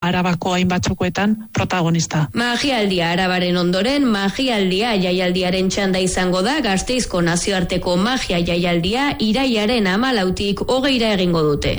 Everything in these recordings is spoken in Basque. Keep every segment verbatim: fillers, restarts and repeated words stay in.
Arabako hainbat txokoetan protagonista. Magialdia Arabaren ondoren, magialdia jaialdiaren txanda izango da. Gasteizko nazioarteko magia jaialdia iraiaren hamalautik hogeira egingo dute.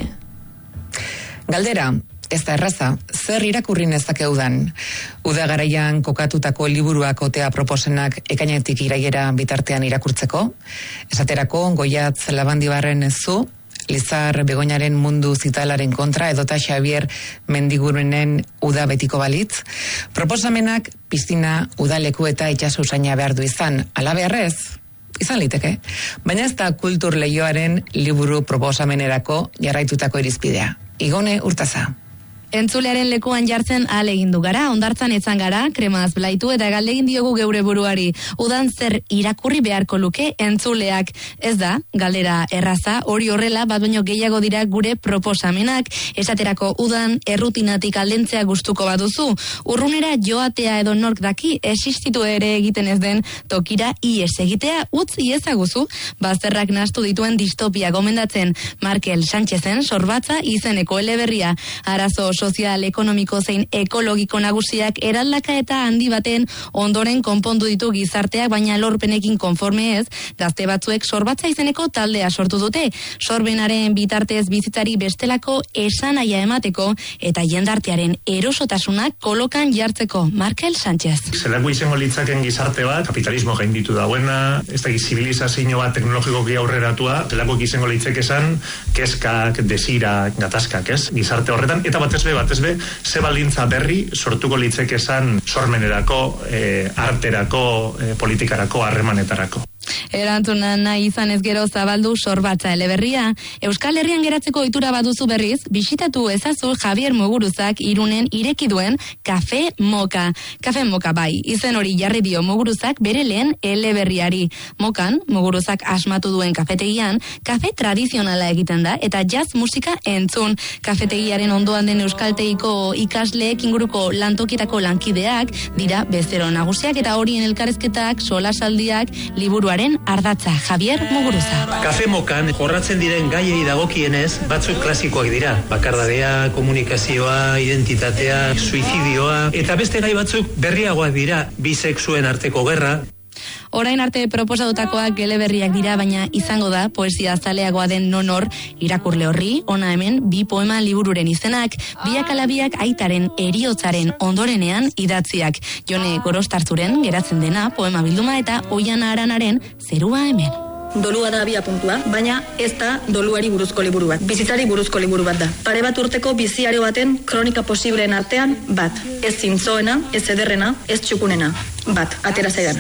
Galdera, ez da erraza, zer irakurri nezake udan? Uda garaian kokatutako liburuak otea proposenak ekainetik iraiera bitartean irakurtzeko? Esaterako, Goiatz Labandibarren zu, Lizar Begoñaren mundu zitalaren kontra edota Xavier Mendigurenen uda betiko balitz? Proposamenak piztina, udaleku eta itsaso usaina behar du izan, ala beharrez? Izan liteke, baina ez da kultur lehioaren liburu proposamenerako jarraitutako irizpidea. Igone Urtaza. Entzulearen lekuan jartzen ahalegin du gara, hondartzan etzan gara, kremaz blaitu eta galdegin diogu geure buruari. Udan zer irakurri beharko luke entzuleak. Ez da, galdera erraza, hori horrela bat baino gehiago dira gure proposamenak. Esaterako udan errutinatik aldentzea gustuko baduzu. Urrunera joatea edo nork daki existitu ere egiten ez den tokira ies egitea utz iezaguzu. Bazterrak nahastu dituen distopia gomendatzen. Markel Sánchezen sorbatza izeneko eleberria. Arazo sozial, ekonomiko zein ekologiko nagusiak eraldaka eta handi baten ondoren konpondu ditu gizarteak, baina lorpenekin konforme ez, gazte batzuek sorbatza izeneko taldea sortu dute. Sorbenaren bitartez bizitzari bestelako esanaia emateko eta jendartearen erosotasunak kolokan jartzeko. Markel Sánchez. Zelako izango litzaken gizarte bat, kapitalismo gainditu dauena, ez da zibilizazio bat teknologikoki aurreratua, zelako izango litzekezan, kezkak, desirak, gatazkak, ez? Gizarte horretan, eta batez batez be, ze baldintza berri sortuko litzeke esan sormenerako, eh, arterako, eh, politikarako, harremanetarako. Erantzuna nahi izan ez gero zabaldu sorbatza eleberria. Euskal Herrian geratzeko ohitura baduzu berriz, bisitatu ezazu Javier Muguruzak Irunen ireki duen Kafe Moka. Kafe Moka bai, izen hori jarri dio Muguruzak bere lehen eleberriari. Mokan, Muguruzak asmatu duen kafetegian, kafe tradizionala egiten da eta jazz musika entzun. Kafetegiaren ondoan den euskaltegiko ikasleek inguruko lantokitako lankideak dira bezero nagusiak eta horien elkarrezketak, solasaldiak, liburuaren ardatza. Javier Muguruza. Kafe Mokan jorratzen diren gaiei dagokienez batzuk klasikoak dira. Bakardadea, komunikazioa, identitatea, suizidioa eta beste gai batzuk berriagoak dira. Bisexuen arteko gerra. Orain arte proposatutakoak eleberriak dira, baina izango da poesia zaleagoa den nonor irakurle horri, ona hemen bi poema libururen izenak, biak alabiak aitaren eriotzaren ondorenean idatziak. Jone Gorostartzuren geratzen dena poema bilduma eta Oiana Aranaren Zerua hemen. Dolua da abia puntua, baina ez da doluari buruzko liburu bat. Bizitzari buruzko liburu bat da. Pare bat urteko biziario baten kronika posibleen artean bat. Ez zintzoena, ez ederrena, ez txukunena. Bat, atera zaidan.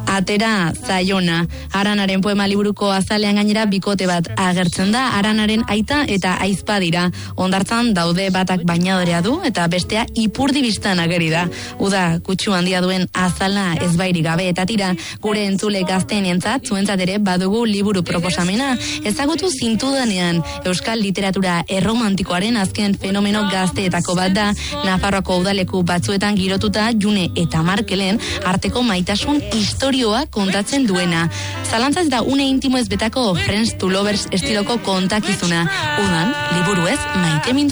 Atera zaiona. Aranaren poema liburuko azalean gainera bikote bat agertzen da, Aranaren aita eta aizpa dira. Hondartzan daude batak bainadorea du eta bestea ipurdi bistan ageri da. Uda, kutsu handia duen azala ezbairik gabe eta tira, gure entzule gazteenentzat zuentzat ere badugu liburu proposamena. Ezagutu zintudanean, euskal literatura erromantikoaren azken fenomeno gazteetako bat da, Nafarroako udaleku batzuetan girotuta June eta Markelen arteko maitasun istorioa kontatzen duena. Zalantzaz da une intimo ez betako Friends to Lovers estiloko kontakizuna. Udan, liburu ez maite mindu